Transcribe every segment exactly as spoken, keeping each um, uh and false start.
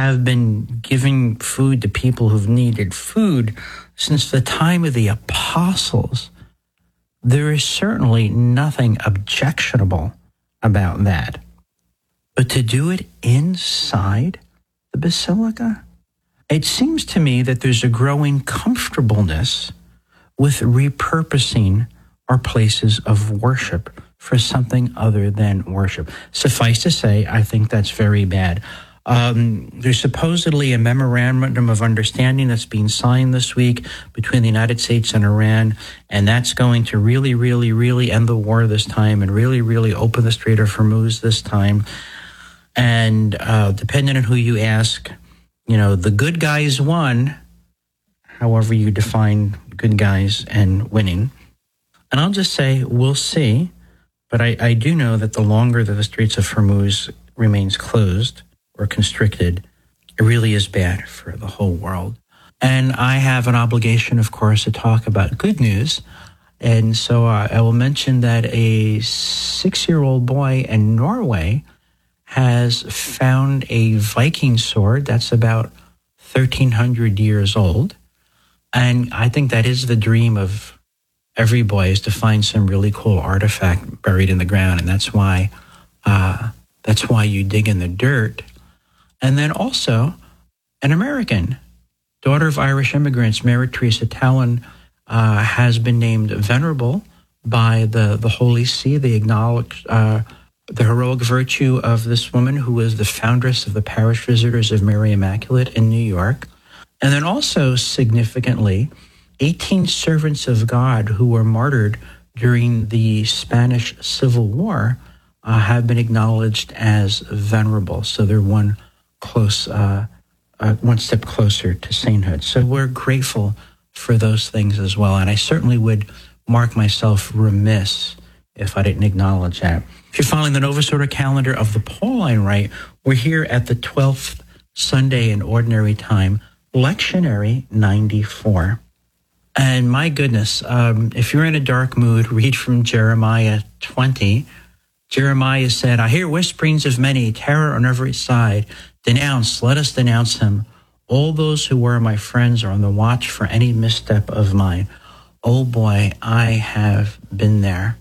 have been giving food to people who've needed food since the time of the apostles. There is certainly nothing objectionable about that. But to do it inside the basilica? It seems to me that there's a growing comfortableness with repurposing our places of worship for something other than worship. Suffice to say, I think that's very bad. Um, there's supposedly a memorandum of understanding that's being signed this week between the United States and Iran, and that's going to really, really, really end the war this time and really, really open the Strait of Hormuz this time. And uh, depending on who you ask, you know, the good guys won, however you define good guys and winning. And I'll just say, we'll see. But I, I do know that the longer that the Straits of Hormuz remains closed or constricted, it really is bad for the whole world. And I have an obligation, of course, to talk about good news. And so uh, I will mention that a six-year-old boy in Norway has found a Viking sword that's about thirteen hundred years old. And I think that is the dream of every boy, is to find some really cool artifact buried in the ground. And that's why, uh, that's why you dig in the dirt. And then also an American, daughter of Irish immigrants, Mary Teresa Tallon, uh, has been named venerable by the, the Holy See. They acknowledge uh, the heroic virtue of this woman, who was the foundress of the Parish Visitors of Mary Immaculate in New York. And then also significantly, eighteen servants of God who were martyred during the Spanish Civil War uh, have been acknowledged as venerable. So they're one close, uh, uh, one step closer to sainthood. So we're grateful for those things as well. And I certainly would mark myself remiss if I didn't acknowledge that. If you're following the Novus Ordo calendar of the Pauline Rite, we're here at the twelfth Sunday in Ordinary Time, Lectionary ninety-four. And my goodness, um, if you're in a dark mood, read from Jeremiah twenty. Jeremiah said, I hear whisperings of many, terror on every side. Denounce, let us denounce him. All those who were my friends are on the watch for any misstep of mine. Oh boy, I have been there.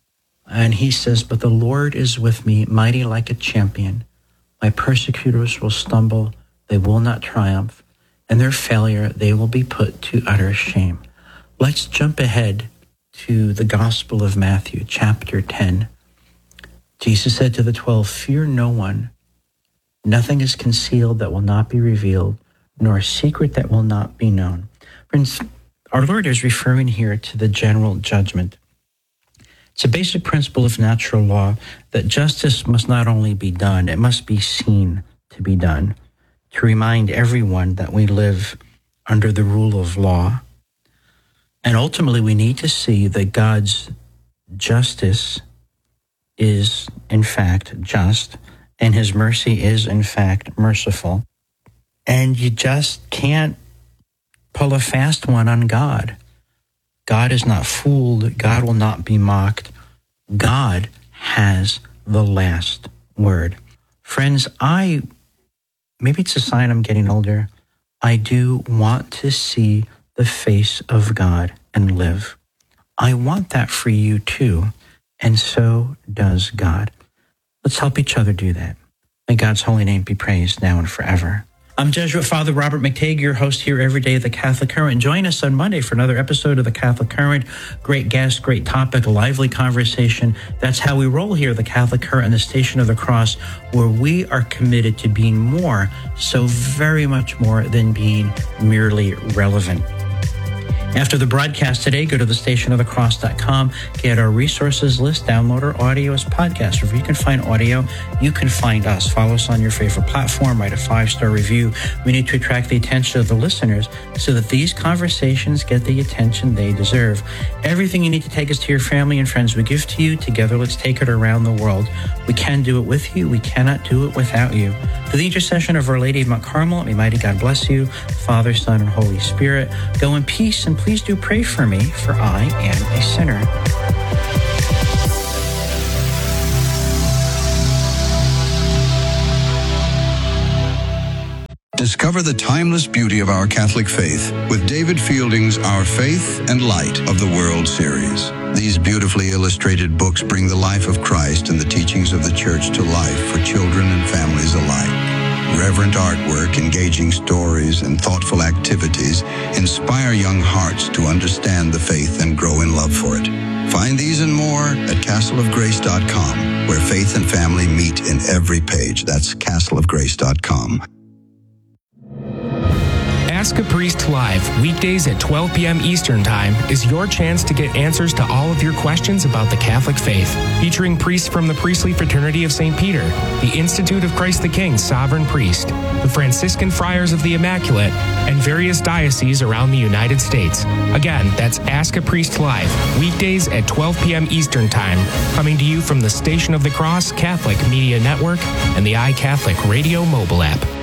And he says, but the Lord is with me, mighty like a champion. My persecutors will stumble, they will not triumph. And their failure, they will be put to utter shame. Let's jump ahead to the Gospel of Matthew, chapter ten. Jesus said to the twelve, fear no one. Nothing is concealed that will not be revealed, nor a secret that will not be known. Friends, our Lord is referring here to the general judgment. It's a basic principle of natural law that justice must not only be done, it must be seen to be done, to remind everyone that we live under the rule of law. And ultimately, we need to see that God's justice is, in fact, just, and his mercy is, in fact, merciful. And you just can't pull a fast one on God. God is not fooled. God will not be mocked. God has the last word. Friends, I... Maybe it's a sign I'm getting older. I do want to see the face of God and live. I want that for you too, and so does God. Let's help each other do that. May God's holy name be praised now and forever. I'm Jesuit Father Robert McTague, your host here every day at the Catholic Current. Join us on Monday for another episode of the Catholic Current. Great guest, great topic, lively conversation. That's how we roll here, the Catholic Current, the Station of the Cross, where we are committed to being more, so very much more than being merely relevant. After the broadcast today, go to the station of the cross dot com, get our resources list, download our audio as podcast. Wherever you can find audio, you can find us. Follow us on your favorite platform, write a five-star review. We need to attract the attention of the listeners so that these conversations get the attention they deserve. Everything you need to take us to your family and friends we give to you. Together, let's take it around the world. We can do it with you. We cannot do it without you. Through the intercession of Our Lady of Mount Carmel, may mighty God bless you, Father, Son, and Holy Spirit. Go in peace, and please do pray for me, for I am a sinner. Discover the timeless beauty of our Catholic faith with David Fielding's Our Faith and Light of the World series. These beautifully illustrated books bring the life of Christ and the teachings of the Church to life for children and families alike. Reverent artwork, engaging stories, and thoughtful activities inspire young hearts to understand the faith and grow in love for it. Find these and more at castle of grace dot com, where faith and family meet in every page. That's castle of grace dot com. Ask a Priest Live, weekdays at twelve p.m. Eastern Time, is your chance to get answers to all of your questions about the Catholic faith. Featuring priests from the Priestly Fraternity of Saint Peter, the Institute of Christ the King Sovereign Priest, the Franciscan Friars of the Immaculate, and various dioceses around the United States. Again, that's Ask a Priest Live, weekdays at twelve p.m. Eastern Time, coming to you from the Station of the Cross Catholic Media Network and the iCatholic Radio mobile app.